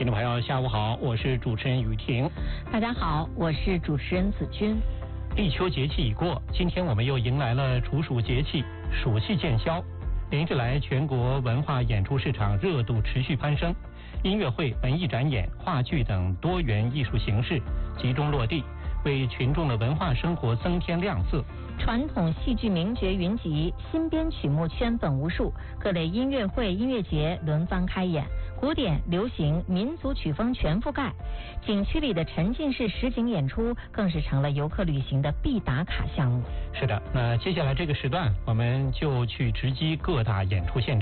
听众朋友，下午好，我是主持人雨婷。 大家好，我是主持人子君。 立秋节气已过，今天我们又迎来了处暑节气，暑气渐消。连日来，全国文化演出市场热度持续攀升，音乐会、文艺展演、话剧等多元艺术形式集中落地，为群众的文化生活增添亮色。 传统戏剧名角云集，新编曲目圈粉无数，各类音乐会、音乐节轮番开演，古典、流行、民族曲风全覆盖。景区里的沉浸式实景演出更是成了游客旅行的必打卡项目。 是的，那接下来这个时段，我们就去直击各大演出现场。